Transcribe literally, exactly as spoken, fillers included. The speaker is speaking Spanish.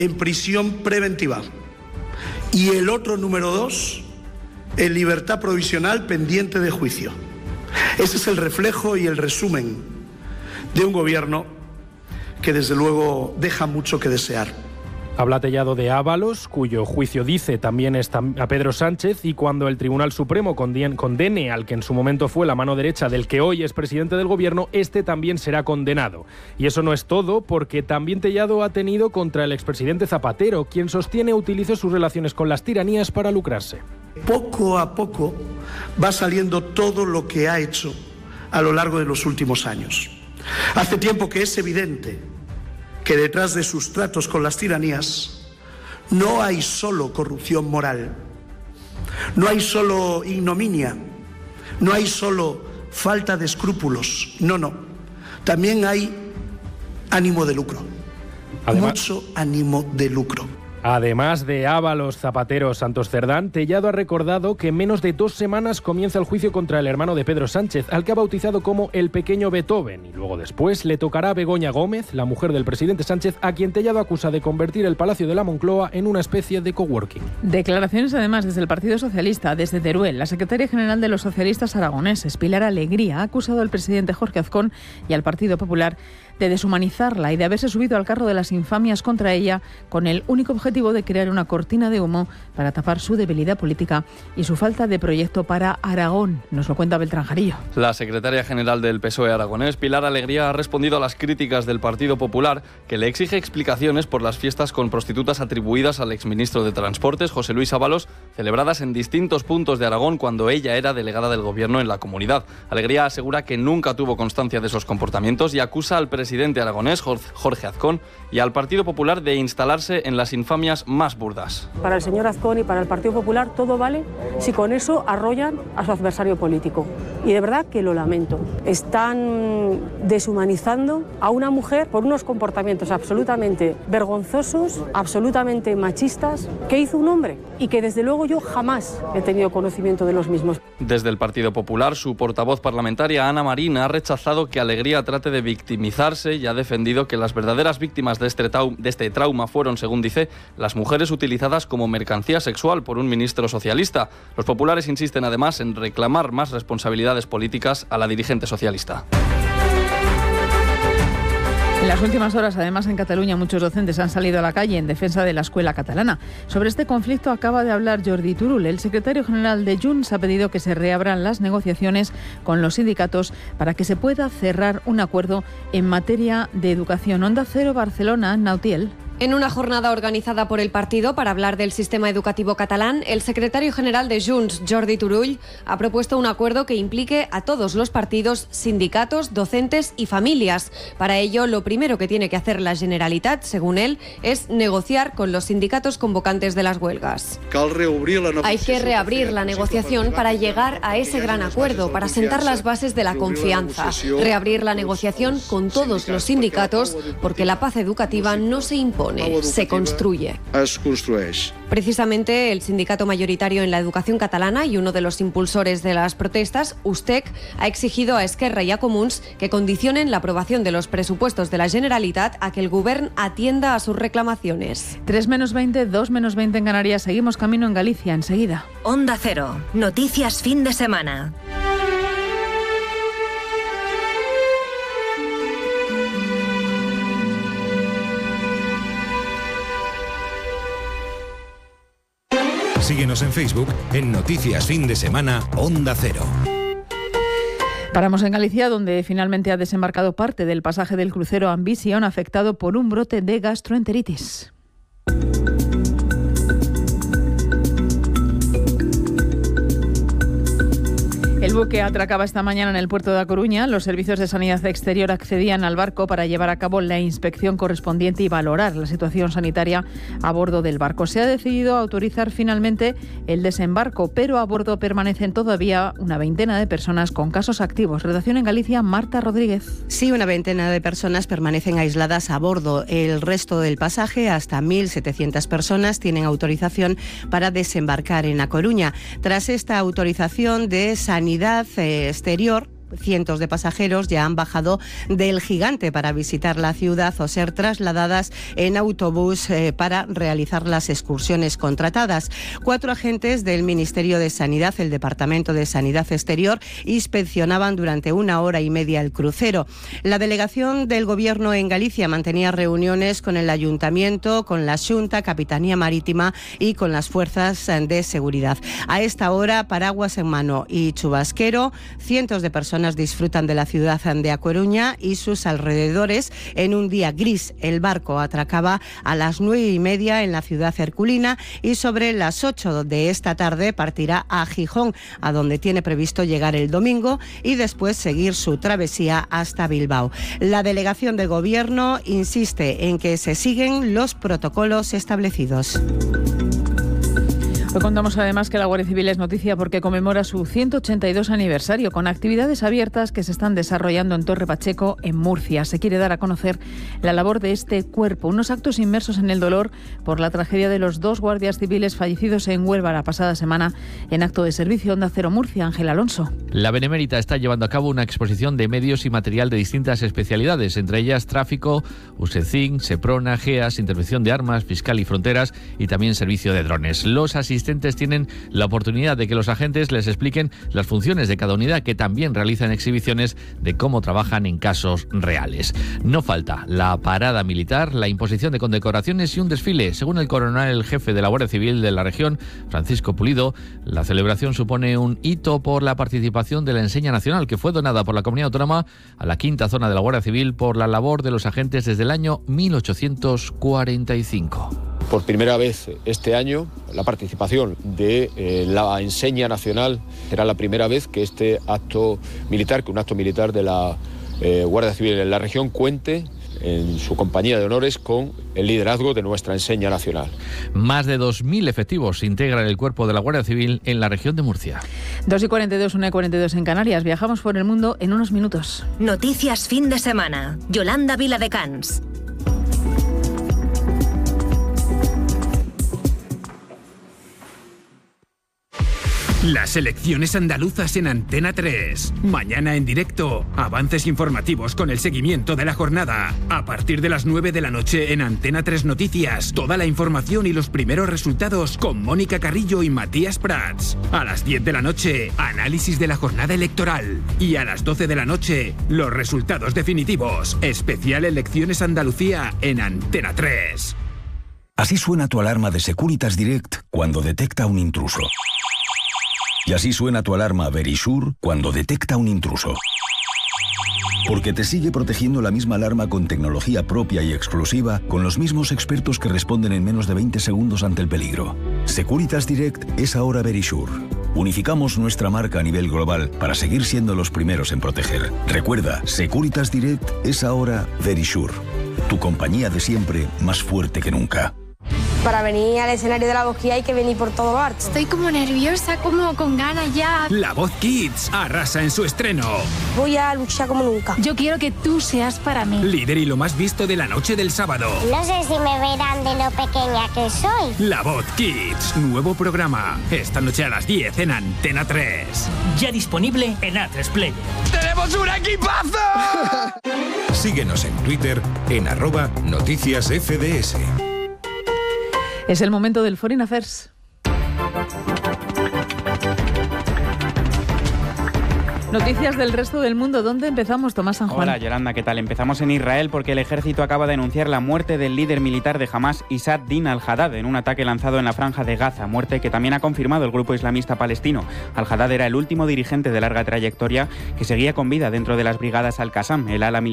en prisión preventiva. Y el otro número dos, en libertad provisional pendiente de juicio. Ese es el reflejo y el resumen de un gobierno que desde luego deja mucho que desear. Habla Tellado de Ábalos, cuyo juicio dice también está a Pedro Sánchez, y cuando el Tribunal Supremo condene al que en su momento fue la mano derecha del que hoy es presidente del gobierno, este también será condenado. Y eso no es todo, porque también Tellado ha tenido contra el expresidente Zapatero, quien sostiene utilizó sus relaciones con las tiranías para lucrarse. Poco a poco va saliendo todo lo que ha hecho a lo largo de los últimos años. Hace tiempo que es evidente que detrás de sus tratos con las tiranías no hay solo corrupción moral, no hay solo ignominia, no hay solo falta de escrúpulos, no, no, también hay ánimo de lucro, Además, mucho ánimo de lucro. Además de Ábalos, Zapatero, Santos Cerdán, Tellado ha recordado que en menos de dos semanas comienza el juicio contra el hermano de Pedro Sánchez, al que ha bautizado como el pequeño Beethoven, y luego después le tocará a Begoña Gómez, la mujer del presidente Sánchez, a quien Tellado acusa de convertir el Palacio de la Moncloa en una especie de coworking. Declaraciones además desde el Partido Socialista, desde Teruel. La secretaria general de los socialistas aragoneses, Pilar Alegría, ha acusado al presidente Jorge Azcón y al Partido Popular de deshumanizarla y de haberse subido al carro de las infamias contra ella con el único objetivo de crear una cortina de humo para tapar su debilidad política y su falta de proyecto para Aragón. Nos lo cuenta Beltrán Jarillo. La secretaria general del P S O E aragonés, Pilar Alegría, ha respondido a las críticas del Partido Popular, que le exige explicaciones por las fiestas con prostitutas atribuidas al exministro de Transportes, José Luis Ábalos, celebradas en distintos puntos de Aragón cuando ella era delegada del gobierno en la comunidad. Alegría asegura que nunca tuvo constancia de esos comportamientos y acusa al presidente presidente aragonés, Jorge Azcón, y al Partido Popular de instalarse en las infamias más burdas. Para el señor Azcón y para el Partido Popular todo vale si con eso arrollan a su adversario político. Y de verdad que lo lamento. Están deshumanizando a una mujer por unos comportamientos absolutamente vergonzosos, absolutamente machistas, que hizo un hombre y que desde luego yo jamás he tenido conocimiento de los mismos. Desde el Partido Popular, su portavoz parlamentaria, Ana Marín, ha rechazado que Alegría trate de victimizarse y ha defendido que las verdaderas víctimas de este, trau- de este trauma fueron, según dice, las mujeres utilizadas como mercancía sexual por un ministro socialista. Los populares insisten además en reclamar más responsabilidades políticas a la dirigente socialista. En las últimas horas, además, en Cataluña, muchos docentes han salido a la calle en defensa de la escuela catalana. Sobre este conflicto acaba de hablar Jordi Turull. El secretario general de Junts ha pedido que se reabran las negociaciones con los sindicatos para que se pueda cerrar un acuerdo en materia de educación. Onda Cero, Barcelona, Nautiel. En una jornada organizada por el partido para hablar del sistema educativo catalán, el secretario general de Junts, Jordi Turull, ha propuesto un acuerdo que implique a todos los partidos, sindicatos, docentes y familias. Para ello, lo primero que tiene que hacer la Generalitat, según él, es negociar con los sindicatos convocantes de las huelgas. Hay que reabrir la negociación para llegar a ese gran acuerdo, para sentar las bases de la confianza. Reabrir la negociación con todos los sindicatos, porque la paz educativa no se impone, se construye. Precisamente el sindicato mayoritario en la educación catalana y uno de los impulsores de las protestas, USTEC, ha exigido a Esquerra y a Comuns que condicionen la aprobación de los presupuestos de la Generalitat a que el Govern atienda a sus reclamaciones. tres menos veinte, dos menos veinte en Canarias. Seguimos camino en Galicia enseguida. Onda Cero. Noticias fin de semana. Síguenos en Facebook en Noticias Fin de Semana Onda Cero. Paramos en Galicia, donde finalmente ha desembarcado parte del pasaje del crucero Ambition afectado por un brote de gastroenteritis. El buque atracaba esta mañana en el puerto de A Coruña. Los servicios de sanidad exterior accedían al barco para llevar a cabo la inspección correspondiente y valorar la situación sanitaria a bordo del barco. Se ha decidido autorizar finalmente el desembarco, pero a bordo permanecen todavía una veintena de personas con casos activos. Redacción en Galicia, Marta Rodríguez. Sí, una veintena de personas permanecen aisladas a bordo. El resto del pasaje, hasta mil setecientas personas, tienen autorización para desembarcar en A Coruña. Tras esta autorización de sanidad exterior, cientos de pasajeros ya han bajado del Gigante para visitar la ciudad o ser trasladadas en autobús eh, para realizar las excursiones contratadas. Cuatro agentes del Ministerio de Sanidad, el Departamento de Sanidad Exterior, inspeccionaban durante una hora y media el crucero. La delegación del Gobierno en Galicia mantenía reuniones con el Ayuntamiento, con la Xunta, Capitanía Marítima y con las fuerzas de seguridad. A esta hora, paraguas en mano y chubasquero, cientos de personas disfrutan de la ciudad de A Coruña y sus alrededores en un día gris. El barco atracaba a las nueve y media en la ciudad herculina y sobre las ocho de esta tarde partirá a Gijón, a donde tiene previsto llegar el domingo y después seguir su travesía hasta Bilbao. La delegación del Gobierno insiste en que se siguen los protocolos establecidos. Hoy contamos además que la Guardia Civil es noticia porque conmemora su ciento ochenta y dos aniversario con actividades abiertas que se están desarrollando en Torre Pacheco, en Murcia. Se quiere dar a conocer la labor de este cuerpo, unos actos inmersos en el dolor por la tragedia de los dos guardias civiles fallecidos en Huelva la pasada semana en acto de servicio. Onda Cero Murcia, Ángel Alonso. La Benemérita está llevando a cabo una exposición de medios y material de distintas especialidades, entre ellas tráfico, USECIN, SEPRONA, GEAS, intervención de armas, fiscal y fronteras y también servicio de drones. Los asistentes tienen la oportunidad de que los agentes les expliquen las funciones de cada unidad, que también realizan exhibiciones de cómo trabajan en casos reales. No falta la parada militar, la imposición de condecoraciones y un desfile. Según el coronel jefe de la Guardia Civil de la región, Francisco Pulido, la celebración supone un hito por la participación de la Enseña Nacional, que fue donada por la Comunidad Autónoma a la quinta zona de la Guardia Civil por la labor de los agentes desde el año mil ochocientos cuarenta y cinco. Por primera vez este año, la participación de eh, la Enseña Nacional será la primera vez que este acto militar, que un acto militar de la eh, Guardia Civil en la región cuente en su compañía de honores con el liderazgo de nuestra Enseña Nacional. Más de dos mil efectivos integran el cuerpo de la Guardia Civil en la región de Murcia. dos y cuarenta y dos, una y cuarenta y dos en Canarias. Viajamos por el mundo en unos minutos. Noticias fin de semana. Yolanda Viladecans. Las elecciones andaluzas en Antena tres. Mañana en directo, avances informativos con el seguimiento de la jornada. A partir de las nueve de la noche en Antena tres Noticias, toda la información y los primeros resultados con Mónica Carrillo y Matías Prats. A las diez de la noche, análisis de la jornada electoral. Y a las doce de la noche, los resultados definitivos. Especial Elecciones Andalucía en Antena tres. Así suena tu alarma de Securitas Direct cuando detecta un intruso. Y así suena tu alarma Verisure cuando detecta un intruso. Porque te sigue protegiendo la misma alarma con tecnología propia y exclusiva, con los mismos expertos que responden en menos de veinte segundos ante el peligro. Securitas Direct es ahora Verisure. Unificamos nuestra marca a nivel global para seguir siendo los primeros en proteger. Recuerda, Securitas Direct es ahora Verisure. Tu compañía de siempre, más fuerte que nunca. Para venir al escenario de La Voz Kids hay que venir por todo lo alto. Estoy como nerviosa, como con ganas ya. La Voz Kids arrasa en su estreno. Voy a luchar como nunca. Yo quiero que tú seas para mí. Líder y lo más visto de la noche del sábado. No sé si me verán de lo pequeña que soy. La Voz Kids, nuevo programa. Esta noche a las diez en Antena tres. Ya disponible en A tres Player. ¡Tenemos un equipazo! Síguenos en Twitter en arroba noticias F D S. Es el momento del Foreign Affairs. Noticias del resto del mundo. ¿Dónde empezamos, Tomás San Juan? Hola, Yolanda, ¿qué tal? Empezamos en Israel porque el ejército acaba de anunciar la muerte del líder militar de Hamas, Issad Din al-Haddad, en un ataque lanzado en la franja de Gaza, muerte que también ha confirmado el grupo islamista palestino. Al-Haddad era el último dirigente de larga trayectoria que seguía con vida dentro de las brigadas Al-Qassam, el ala militar